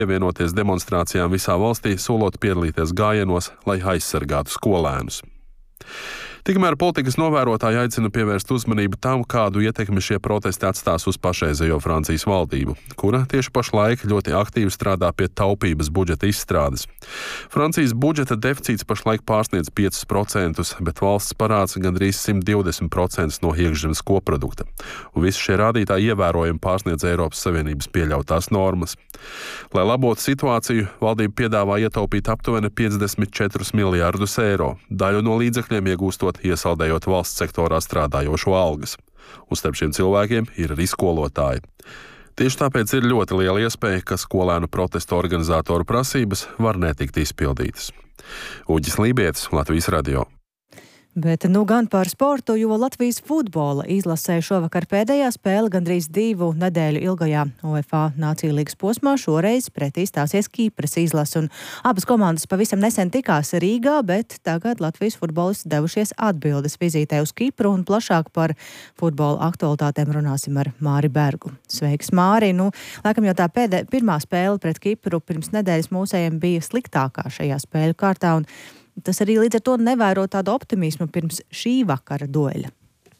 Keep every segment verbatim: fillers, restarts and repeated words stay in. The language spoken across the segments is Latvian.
pievienoties demonstrācijām visā valstī, solot piedalīties gājienos, lai aizsargātu skolēnus. Tikmēr politikas novērotāji aicina pievērst uzmanību tam, kādu ietekmi šie protesti atstās uz pašreizējo Francijas valdību, kura tieši pašlaik ļoti aktīvi strādā pie taupības budžeta izstrādes. Francijas budžeta deficīts pašlaik pārsniedz piecus procentus, bet valsts parāds gandrīz simt divdesmit procentus no iekšzemes koprodukta. Un visi šie rādītāji ievērojami pārsniedz Eiropas Savienības pieļautās normas. Lai labotu situāciju, valdība piedāvā ietaupīt aptuveni piecdesmit četrus miljārdus eiro, daļu no līdzekļiem iegūstot iesaldējot valsts sektorā strādājošo algas. Un starp šiem cilvēkiem ir arī skolotāji. Tieši tāpēc ir ļoti liela iespēja, ka skolēnu protestu organizatoru prasības var netikt izpildītas. Uģis Lībietis, Latvijas radio. Bet nu gan par sportu, jo Latvijas futbola izlasē šovakar pēdējā spēle gandrīz divu nedēļu ilgajā UEFA Nāciju līgas posmā šoreiz pretī stāsies Kipras izlase. Un abas komandas pavisam nesen tikās Rīgā, bet tagad Latvijas futbolisti devušies atbildes vizītē uz Kipru un plašāk par futbola aktualitātēm runāsim ar Māri Bergu. Sveiks, Māri! Nu, laikam jau tā pēdē, pirmā spēle pret Kipru pirms nedēļas mūsējiem bija sliktākā šajā spēļu kārtā, un tas arī līdz ar to nevēro tādu optimismu pirms šī vakara dueļa.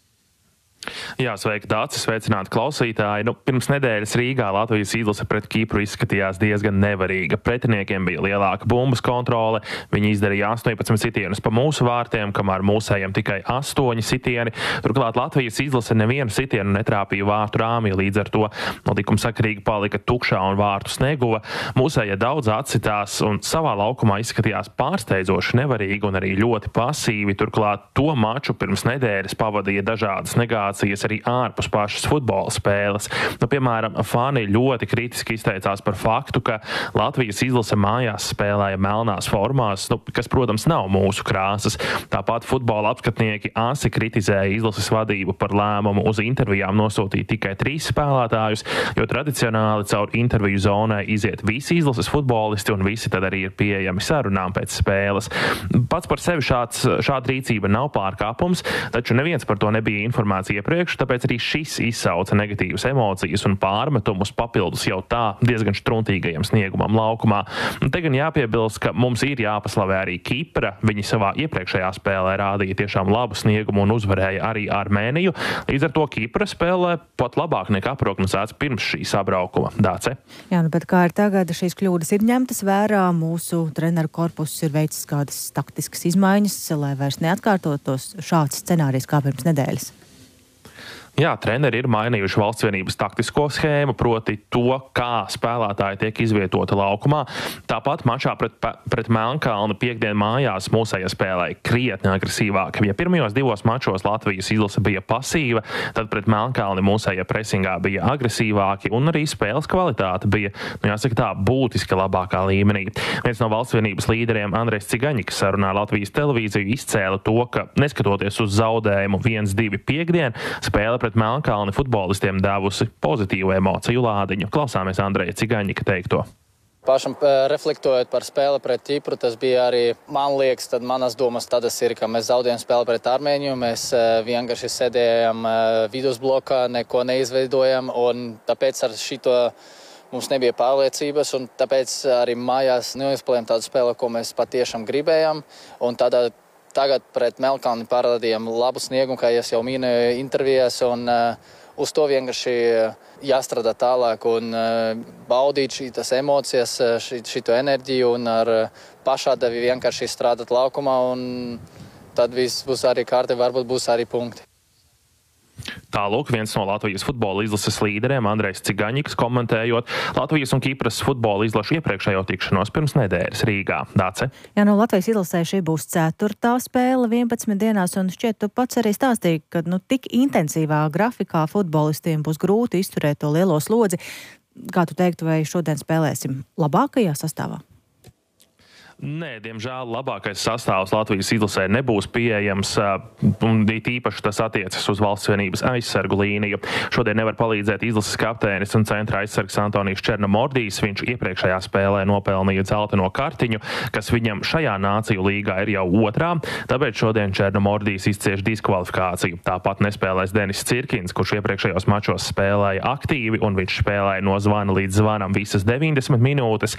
Jā, sveiki, Dācis, sveicināti klausītāji. Nu, pirms nedēļas Rīgā Latvijas izlase pret Kipru izskatījās diezgan nevarīga. Pretiniekiem bija lielāka bumbas kontrole, viņi izdarīja astoņpadsmit sitienus pa mūsu vārtiem, kamēr mūsējiem tikai astoņi sitieni. Turklāt Latvijas izlase nevienu sitienu netrāpīja vārtu rāmī, līdz ar to likumsakarīgi palika tukšā un vārtus neguva. Mūsējie daudz atsitās un savā laukumā izskatījās pārsteidzoši nevarīgi un arī ļoti pasīvi. Turklāt to maču pirms nedēļas pavadīja dažādas negācijas arī ārpus pašas futbola spēles. Nu, piemēram, fani ļoti kritiski izteicās par faktu, ka Latvijas izlase mājās spēlēja melnās formās, nu, kas, protams, nav mūsu krāsas. Tāpat futbola apskatnieki asi kritizēja izlases vadību par lēmumu uz intervijām nosūtīt tikai trīs spēlētājus, jo tradicionāli caur interviju zonai iziet visi izlases futbolisti un visi tad arī ir pieejami sarunām pēc spēles. Pats par sevi šāds, šāda rīcība nav pārkāpums, taču neviens par to nebija informācija iepriekš, tāpēc arī šis izsauca negatīvas emocijas un pārmetumus papildus jau tā diezgan štruntīgajam sniegumam laukumā. Un te gan jāpiebilst, ka mums ir jāpaslavē arī Kipra. Viņi savā iepriekšējā spēlē rādīja tiešām labu sniegumu un uzvarēja arī Armēniju. Līdz ar to Kipra spēlē pat labāk nekā prognozēts pirms šī sabraukuma. Dāce? Jā, nu, bet kā ir tagad, šīs kļūdas ir ņemtas vērā, mūsu treneru korpus ir veicis kādas taktiskas izmaiņas, lai vairs neatkārtotos šāds scenārijs kā pirms nedēļas. Jā, treneri ir mainījuši valsts vienības taktisko schēmu, proti to, kā spēlētāji tiek izvietoti laukumā. Tāpat mačā pret, pret Melnkalni piekdien mājās mūsējie spēlēja krietni agresīvāk. Ja pirmajos divos mačos Latvijas izlase bija pasīva, tad pret Melnkalni mūsējie presingā bija agresīvāki un arī spēles kvalitāte bija, nu jāsaka tā, būtiski labākā līmenī. Viens no valsts vienības līderiem Andrejs Cigaņiks sarunā Latvijas televīziju izcēla to, ka neskatoties uz zaudējumu viens divi piekdien, spēle pret Melnkalni futbolistiem devusi pozitīvu emociju lādiņu. Klausāmies Andreja Cigaņika teikto. Pašam reflektojot par spēli pret Kipru, tas bija arī, man liekas, tad manas domas tādas ir, ka mēs zaudējam spēli pret Armēņu, mēs vienkārši sēdējam vidusblokā, neko neizveidojam, un tāpēc ar šito mums nebija pārliecības, un tāpēc arī mājās neizspēlējam tādu spēli, ko mēs patiešām gribējām, un tādā tagad pret Melnkalni parādījām labu sniegumu, kā es jau minēju intervijās, un uh, uz to vienkārši jāstrādā tālāk un uh, baudīt šīs emocijas, šī, šito enerģiju un ar uh, pašādavi vienkārši strādāt laukumā, un tad viss būs arī kārti, varbūt būs arī punkti. Tālūk, viens no Latvijas futbola izlases līderiem, Andrejs Cigaņiks, komentējot Latvijas un Kipras futbola izlašu iepriekšējo tikšanos pirms nedēļas Rīgā. Dāce? Jā, no Latvijas izlasē šī būs ceturtā spēle vienpadsmit dienās, un šķiet, tu pats arī stāstīji, ka nu, tik intensīvā grafikā futbolistiem būs grūti izturēt to lielo slodzi. Kā tu teiktu, vai šodien spēlēsim labākajā sastāvā? Nē, diemžēl labākais sastāvs Latvijas izlasē nebūs pieejams, un īpaši tas attiecas uz valsts vienības aizsargu līniju. Šodien nevar palīdzēt izlases kapteinis un centra aizsargs Antonijs Černomordijs. Viņš iepriekšējā spēlē nopelnīja dzelteno kartiņu, kas viņam šajā nāciju līgā ir jau otrā, tāpēc šodien Černomordijs izcieš diskvalifikāciju. Tāpat nespēlēs Denis Cirkins, kurš iepriekšējos mačos spēlēja aktīvi, un viņš spēlēja no zvana līdz zvanam visas deviņdesmit minūtes.